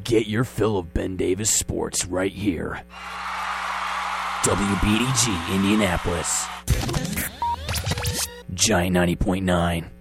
Get your fill of Ben Davis sports right here. WBDG Indianapolis. Giant 90.9.